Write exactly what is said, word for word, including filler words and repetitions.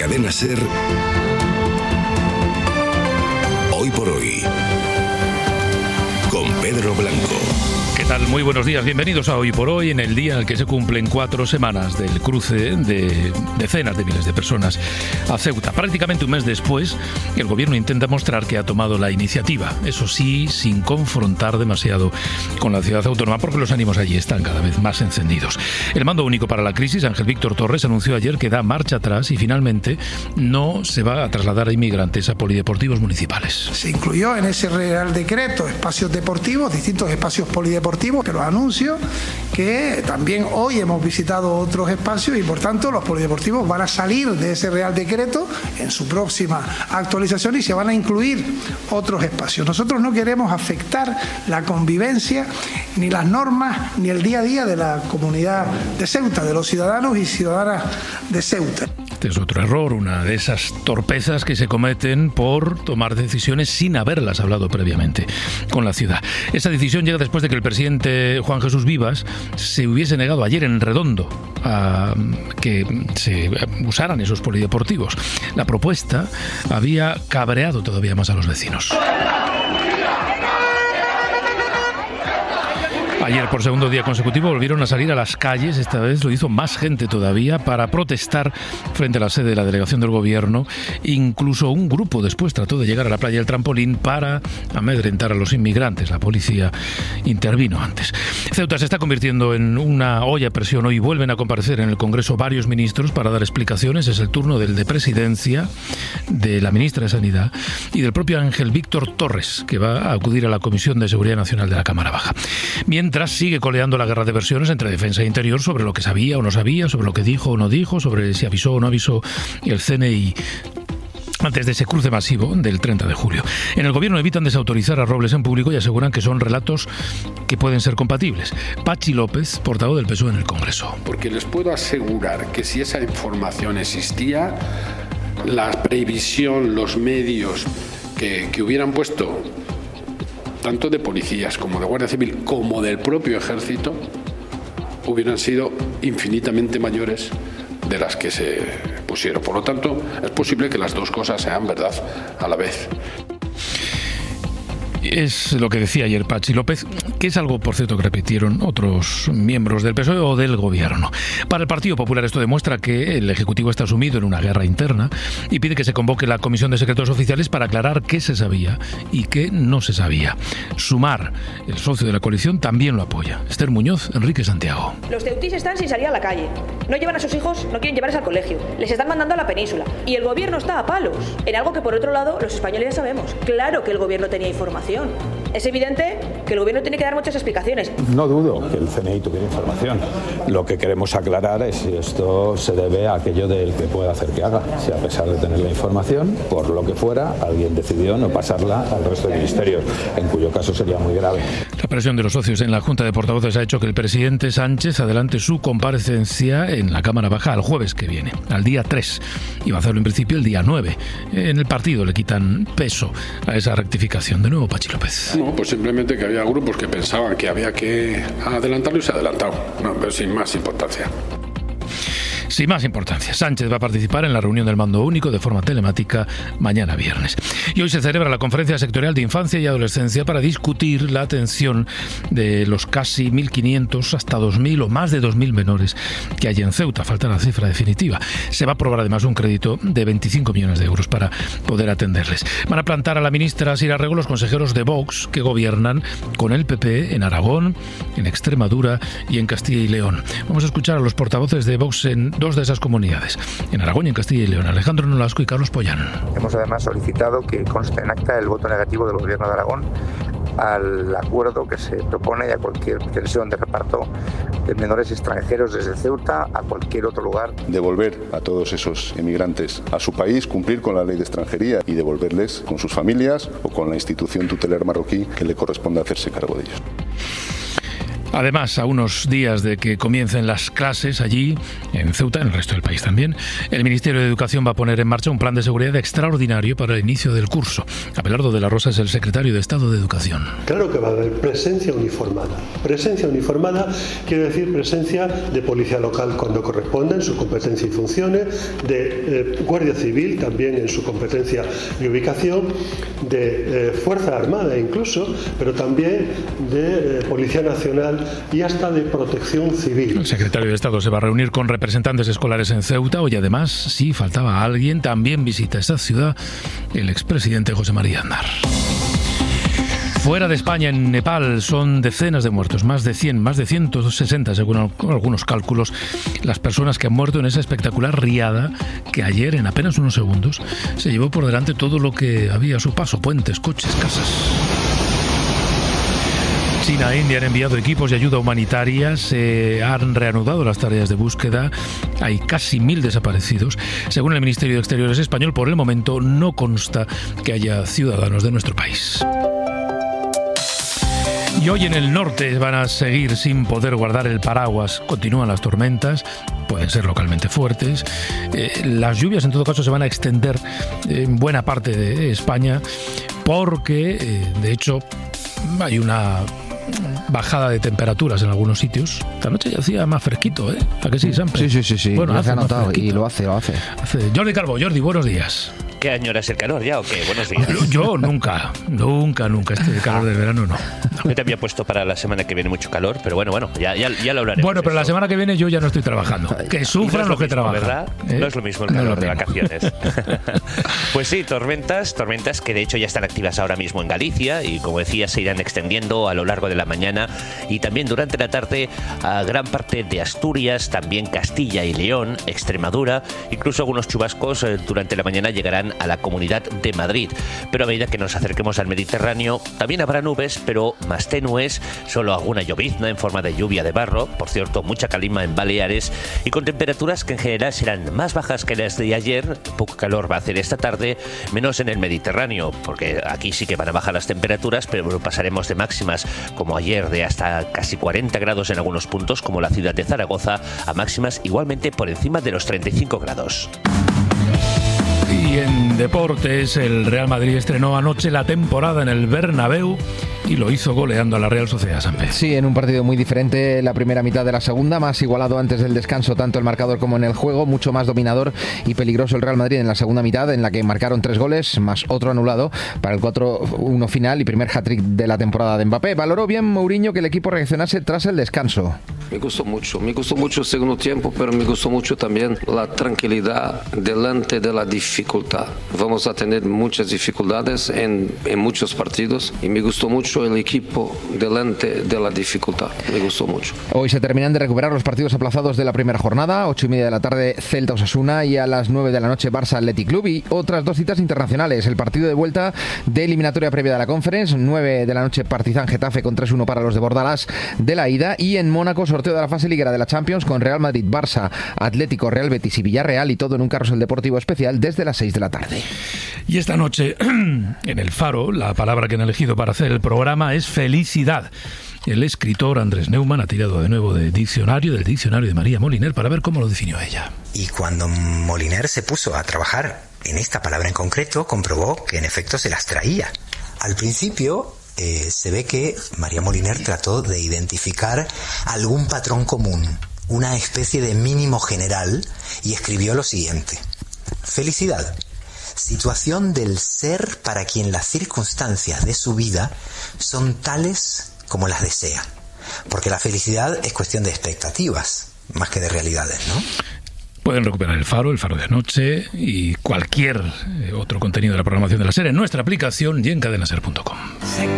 Cadena SER, Hoy por Hoy, con Pedro Blanco. ¿Qué tal? Muy buenos días, bienvenidos a Hoy por Hoy, en el día en el que se cumplen cuatro semanas del cruce de decenas de miles de personas a Ceuta. Prácticamente un mes después, el gobierno intenta mostrar que ha tomado la iniciativa, eso sí, sin confrontar demasiado con la ciudad autónoma, porque los ánimos allí están cada vez más encendidos. El mando único para la crisis, Ángel Víctor Torres, anunció ayer que da marcha atrás y finalmente no se va a trasladar a inmigrantes a polideportivos municipales. Se incluyó en ese Real Decreto espacios deportivos, distintos espacios polideportivos, pero anuncio que también hoy hemos visitado otros espacios y por tanto los polideportivos van a salir de ese Real Decreto en su próxima actualización y se van a incluir otros espacios. Nosotros no queremos afectar la convivencia, ni las normas, ni el día a día de la comunidad de Ceuta, de los ciudadanos y ciudadanas de Ceuta. Este es otro error, una de esas torpezas que se cometen por tomar decisiones sin haberlas hablado previamente con la ciudad. Esa decisión llega después de que el presidente Juan Jesús Vivas se hubiese negado ayer en Redondo a que se usaran esos polideportivos. La propuesta había cabreado todavía más a los vecinos. Ayer, por segundo día consecutivo, volvieron a salir a las calles. Esta vez lo hizo más gente todavía para protestar frente a la sede de la delegación del gobierno. Incluso un grupo después trató de llegar a la playa del Trampolín para amedrentar a los inmigrantes. La policía intervino antes. Ceuta se está convirtiendo en una olla a presión. Hoy vuelven a comparecer en el Congreso varios ministros para dar explicaciones. Es el turno del de Presidencia, de la ministra de Sanidad y del propio Ángel Víctor Torres, que va a acudir a la Comisión de Seguridad Nacional de la Cámara Baja. Mientras sigue coleando la guerra de versiones entre defensa e interior sobre lo que sabía o no sabía, sobre lo que dijo o no dijo, sobre si avisó o no avisó el C N I antes de ese cruce masivo del treinta de julio. En el gobierno evitan desautorizar a Robles en público y aseguran que son relatos que pueden ser compatibles. Pachi López, portavoz del P S O E en el Congreso. Porque les puedo asegurar que si esa información existía, la previsión, los medios que, que hubieran puesto tanto de policías como de Guardia Civil como del propio Ejército, hubieran sido infinitamente mayores de las que se pusieron. Por lo tanto, es posible que las dos cosas sean verdad a la vez. Es lo que decía ayer Pachi López, que es algo, por cierto, que repitieron otros miembros del P S O E o del Gobierno. Para el Partido Popular esto demuestra que el Ejecutivo está sumido en una guerra interna y pide que se convoque la Comisión de Secretos Oficiales para aclarar qué se sabía y qué no se sabía. Sumar, el socio de la coalición, también lo apoya. Esther Muñoz, Enrique Santiago. Los ceutís están sin salir a la calle. No llevan a sus hijos, no quieren llevarles al colegio. Les están mandando a la península. Y el Gobierno está a palos. En algo que, por otro lado, los españoles ya sabemos. Claro que el Gobierno tenía información. Es evidente que el gobierno tiene que dar muchas explicaciones. No dudo que el C N I tuviera información. Lo que queremos aclarar es si esto se debe a aquello del que puede hacer que haga. Si a pesar de tener la información, por lo que fuera, alguien decidió no pasarla al resto de ministerios, en cuyo caso sería muy grave. La presión de los socios en la Junta de Portavoces ha hecho que el presidente Sánchez adelante su comparecencia en la Cámara Baja al jueves que viene, al día tres. Iba a hacerlo en principio el día nueve. En el partido le quitan peso a esa rectificación. De nuevo, Pachi López. No, pues simplemente que había grupos que pensaban que había que adelantarlo y se ha adelantado, no, pero sin más importancia. Sin más importancia, Sánchez va a participar en la reunión del Mando Único de forma telemática mañana viernes. Y hoy se celebra la Conferencia Sectorial de Infancia y Adolescencia para discutir la atención de los casi mil quinientos hasta dos mil o más de dos mil menores que hay en Ceuta. Falta la cifra definitiva. Se va a aprobar además un crédito de veinticinco millones de euros para poder atenderles. Van a plantar a la ministra Sira Rego los consejeros de Vox que gobiernan con el P P en Aragón, en Extremadura y en Castilla y León. Vamos a escuchar a los portavoces de Vox en dos de esas comunidades, en Aragón y en Castilla y León, Alejandro Nolasco y Carlos Pollán. Hemos además solicitado que conste en acta el voto negativo del Gobierno de Aragón al acuerdo que se propone y a cualquier pretensión de reparto de menores extranjeros desde Ceuta a cualquier otro lugar. Devolver a todos esos emigrantes a su país, cumplir con la ley de extranjería y devolverles con sus familias o con la institución tutelar marroquí que le corresponda hacerse cargo de ellos. Además, a unos días de que comiencen las clases allí, en Ceuta, en el resto del país también, el Ministerio de Educación va a poner en marcha un plan de seguridad extraordinario para el inicio del curso. Abelardo de la Rosa es el secretario de Estado de Educación. Claro que va a haber presencia uniformada. Presencia uniformada quiere decir presencia de policía local cuando corresponda en su competencia y funciones, de eh, Guardia Civil también en su competencia y ubicación, de eh, Fuerza Armada incluso, pero también de eh, Policía Nacional y hasta de Protección Civil. El secretario de Estado se va a reunir con representantes escolares en Ceuta. Hoy además, si faltaba alguien, también visita esta ciudad el expresidente José María Aznar. Fuera de España, en Nepal, son decenas de muertos, más de cien, más de ciento sesenta según algunos cálculos, las personas que han muerto en esa espectacular riada que ayer, en apenas unos segundos, se llevó por delante todo lo que había a su paso: puentes, coches, casas. China e India han enviado equipos de ayuda humanitaria, se han reanudado las tareas de búsqueda, hay casi mil desaparecidos. Según el Ministerio de Exteriores español, por el momento no consta que haya ciudadanos de nuestro país. Y hoy en el norte van a seguir sin poder guardar el paraguas. Continúan las tormentas, pueden ser localmente fuertes. Eh, las lluvias en todo caso se van a extender en buena parte de España porque, eh, de hecho, hay una bajada de temperaturas en algunos sitios. Esta noche ya hacía más fresquito, ¿eh? ¿A que sí, Sampe? Sí, sí, sí, sí. Bueno, ya hace se ha notado y lo hace, lo hace. hace. Jordi Calvo, Jordi, buenos días. ¿Qué añoras el calor ya o qué? Buenos días. Yo nunca, nunca, nunca. Este calor del verano no. Yo te había puesto para la semana que viene mucho calor, pero bueno, bueno, ya, ya, ya lo hablaremos. Bueno, pero eso. La semana que viene yo ya no estoy trabajando. Que sufran no los que trabajan. ¿Verdad? ¿Eh? No es lo mismo el calor no de vacaciones. Pues sí, tormentas, tormentas que de hecho ya están activas ahora mismo en Galicia y como decía se irán extendiendo a lo largo de la mañana y también durante la tarde a gran parte de Asturias, también Castilla y León, Extremadura, incluso algunos chubascos eh, durante la mañana llegarán a la Comunidad de Madrid. Pero a medida que nos acerquemos al Mediterráneo, también habrá nubes, pero más tenues, solo alguna llovizna en forma de lluvia de barro, por cierto, mucha calima en Baleares, y con temperaturas que en general serán más bajas que las de ayer. Poco calor va a hacer esta tarde, menos en el Mediterráneo, porque aquí sí que van a bajar las temperaturas, pero pasaremos de máximas como ayer de hasta casi cuarenta grados en algunos puntos, como la ciudad de Zaragoza, a máximas igualmente por encima de los treinta y cinco grados. Y en deportes, el Real Madrid estrenó anoche la temporada en el Bernabéu y lo hizo goleando a la Real Sociedad, Sampe. Sí, en un partido muy diferente la primera mitad de la segunda, más igualado antes del descanso tanto el marcador como en el juego, mucho más dominador y peligroso el Real Madrid en la segunda mitad, en la que marcaron tres goles, más otro anulado para el cuatro uno final y primer hat-trick de la temporada de Mbappé. Valoró bien Mourinho que el equipo reaccionase tras el descanso. Me gustó mucho, me gustó mucho el segundo tiempo, pero me gustó mucho también la tranquilidad delante de la dificultad. Vamos a tener muchas dificultades en, en muchos partidos y me gustó mucho el equipo delante de la dificultad. Me gustó mucho. Hoy se terminan de recuperar los partidos aplazados de la primera jornada, ocho y media de la tarde Celta Osasuna y a las nueve de la noche Barça Athletic Club y otras dos citas internacionales. El partido de vuelta de eliminatoria previa de la Conference, nueve de la noche Partizan Getafe con tres uno para los de Bordalás de la ida y en Mónaco sorteo de la fase liguera de la Champions con Real Madrid, Barça, Atlético, Real Betis y Villarreal y todo en un carrusel deportivo especial desde las seis de la tarde. Y esta noche en El Faro, la palabra que han elegido para hacer el programa es felicidad. El escritor Andrés Neumann ha tirado de nuevo de diccionario, del diccionario de María Moliner, para ver cómo lo definió ella. Y cuando Moliner se puso a trabajar en esta palabra en concreto, comprobó que en efecto se las traía. Al principio eh, se ve que María Moliner trató de identificar algún patrón común, una especie de mínimo general, y escribió lo siguiente: felicidad, situación del ser para quien las circunstancias de su vida son tales como las desea. Porque la felicidad es cuestión de expectativas, más que de realidades, ¿no? Pueden recuperar El Faro, El Faro de Anoche y cualquier otro contenido de la programación de la serie en nuestra aplicación y en cadena ser punto com.